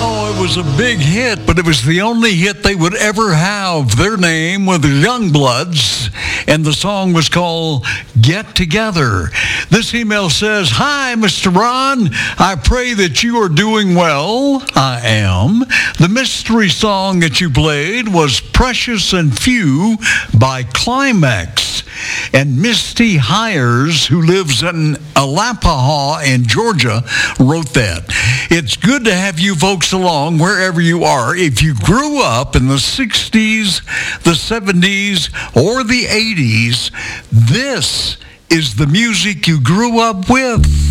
Oh, it was a big hit, but it was the only hit they would ever have. Their name were the Youngbloods, and the song was called Get Together. This email says, "Hi, Mr. Ron. I pray that you are doing well." I am. The mystery song that you played was Precious and Few by Climax. And Misty Hires, who lives in Alapaha in Georgia, wrote that. It's good to have you folks along wherever you are. If you grew up in the 60s, the 70s, or the 80s, this is the music you grew up with.